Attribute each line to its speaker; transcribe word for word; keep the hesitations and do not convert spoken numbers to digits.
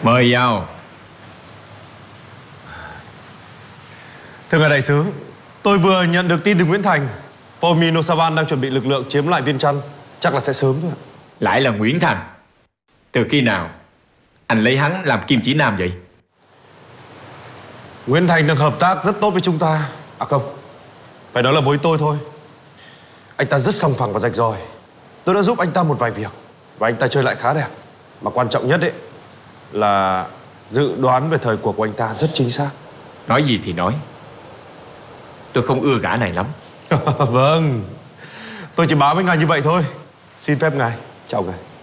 Speaker 1: Mời vào.
Speaker 2: Thưa ngài đại sứ, tôi vừa nhận được tin từ Nguyễn Thành, Pomi Nosavan đang chuẩn bị lực lượng chiếm lại Viên Chăn. Chắc là sẽ sớm thôi ạ.
Speaker 1: Lại là Nguyễn Thành. Từ khi nào anh lấy hắn làm kim chỉ nam vậy?
Speaker 2: Nguyễn Thành đang hợp tác rất tốt với chúng ta. À không, phải nói là với tôi thôi. Anh ta rất sòng phẳng và rạch ròi. Tôi đã giúp anh ta một vài việc và anh ta chơi lại khá đẹp. Mà quan trọng nhất ấy là dự đoán về thời cuộc của anh ta rất chính xác.
Speaker 1: Nói gì thì nói, tôi không ưa gã này lắm.
Speaker 2: Vâng, tôi chỉ báo với ngài như vậy thôi. Xin phép ngài, chào ngài.